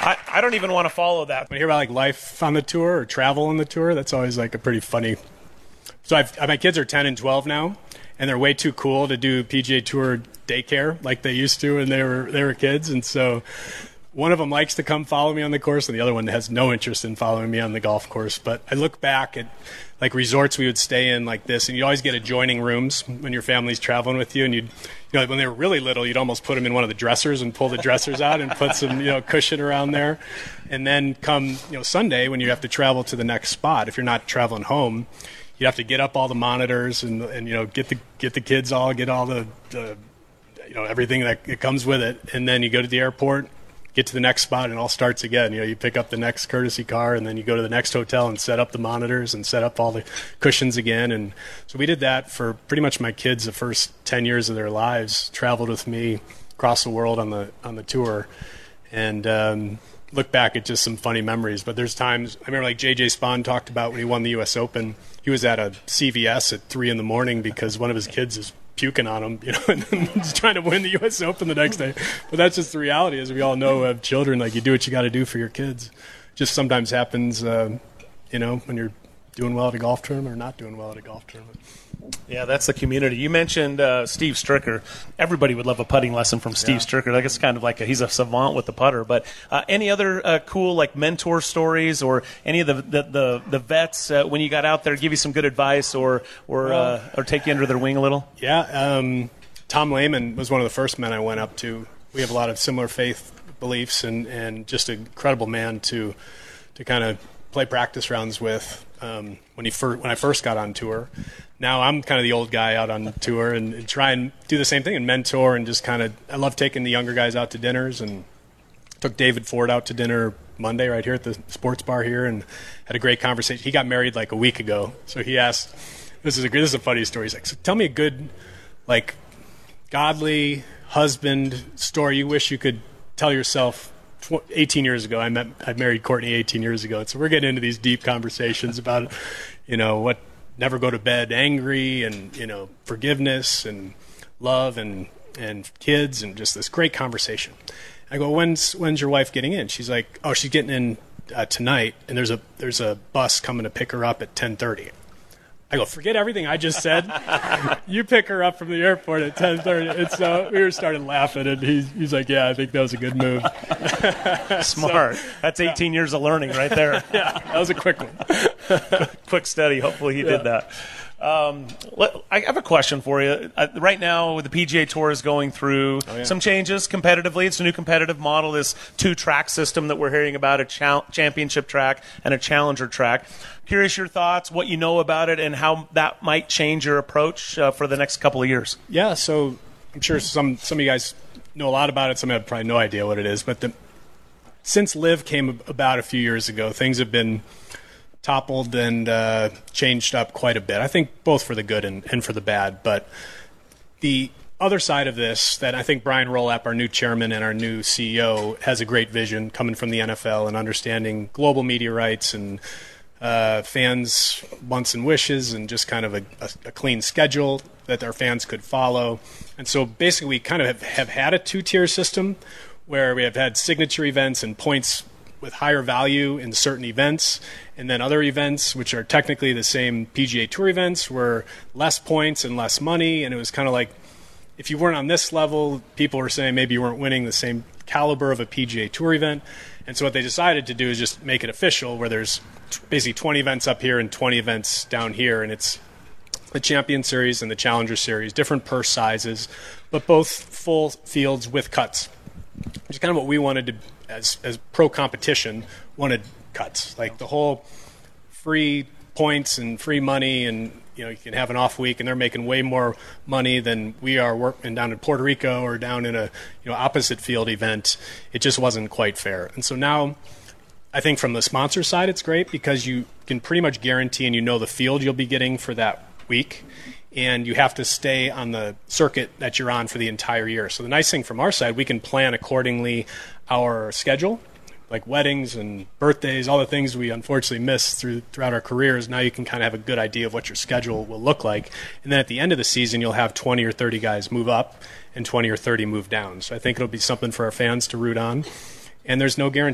I don't even want to follow that. When I hear about like life on the tour or travel on the tour, that's always like a pretty funny. So my kids are 10 and 12 now, and they're way too cool to do PGA Tour daycare like they used to when they were kids. And so one of them likes to come follow me on the course, and the other one has no interest in following me on the golf course. But I look back at like resorts we would stay in like this, and you always get adjoining rooms when your family's traveling with you. And you know, when they were really little, you'd almost put them in one of the dressers and pull the dressers out and put some, cushion around there. And then come, Sunday when you have to travel to the next spot, if you're not traveling home, you have to get up all the monitors and get the kids all, get all the everything that comes with it. And then you go to the airport, get to the next spot, and it all starts again. You pick up the next courtesy car, and then you go to the next hotel and set up the monitors and set up all the cushions again. And so we did that for pretty much my kids the first 10 years of their lives, traveled with me across the world on the tour, and look back at just some funny memories. But there's times, I remember like J.J. Spahn talked about when he won the U.S. Open, he was at a CVS at 3 a.m. because one of his kids is puking on him, and he's trying to win the U.S. Open the next day. But that's just the reality, as we all know, have children. Like, you do what you got to do for your kids. Just sometimes happens, when you're doing well at a golf tournament or not doing well at a golf tournament. Yeah, that's the community. You mentioned Steve Stricker. Everybody would love a putting lesson from Steve Stricker. Like, it's kind of like he's a savant with the putter. But any other cool like mentor stories, or any of the vets when you got out there give you some good advice, or take you under their wing a little? Yeah, Tom Lehman was one of the first men I went up to. We have a lot of similar faith beliefs, and just an incredible man to kind of play practice rounds with when I first got on tour. Now I'm kind of the old guy out on tour and try and do the same thing and mentor, and just I love taking the younger guys out to dinners, and took David Ford out to dinner Monday right here at the sports bar here and had a great conversation. He got married like a week ago, so he asked, this is a funny story. He's like, so tell me a good like godly husband story you wish you could tell yourself 18 years ago. I married Courtney 18 years ago, and so we're getting into these deep conversations about what never go to bed angry, and forgiveness and love and kids, and just this great conversation. I go, when's your wife getting in? She's like, oh, she's getting in tonight, and there's a bus coming to pick her up at 10:30. I go, forget everything I just said. You pick her up from the airport at 10:30. And so we started laughing, and he's like, yeah, I think that was a good move. Smart. That's 18 years of learning right there. Yeah, that was a quick one. Quick study. Hopefully he did that. I have a question for you. Right now, the PGA Tour is going through some changes competitively. It's a new competitive model, this 2-track system that we're hearing about, a championship track and a challenger track. Curious your thoughts, what you know about it, and how that might change your approach for the next couple of years. Yeah, so I'm sure some of you guys know a lot about it. Some have probably no idea what it is. But since LIV came about a few years ago, things have been toppled and changed up quite a bit. I think both for the good and for the bad. But the other side of this, that I think Brian Rolapp, our new chairman and our new CEO, has a great vision coming from the NFL and understanding global media rights and fans' wants and wishes, and just kind of a clean schedule that our fans could follow. And so basically we kind of have had a 2-tier system where we have had signature events and points with higher value in certain events, and then other events which are technically the same PGA Tour events were less points and less money. And it was kind of like, if you weren't on this level, people were saying maybe you weren't winning the same caliber of a PGA Tour event. And so what they decided to do is just make it official, where there's basically 20 events up here and 20 events down here, and it's the Champion Series and the Challenger Series, different purse sizes, but both full fields with cuts, which is kind of what we wanted to, as pro competition, wanted cuts, like the whole free points and free money, and you can have an off week, and they're making way more money than we are working down in Puerto Rico or down in a opposite field event. It just wasn't quite fair. And so now I think from the sponsor side it's great, because you can pretty much guarantee and the field you'll be getting for that week, and you have to stay on the circuit that you're on for the entire year. So the nice thing from our side, we can plan accordingly our schedule, like weddings and birthdays, all the things we unfortunately miss throughout our careers. Now you can kind of have a good idea of what your schedule will look like. And then at the end of the season, you'll have 20 or 30 guys move up and 20 or 30 move down. So I think it'll be something for our fans to root on. And there's no guarantee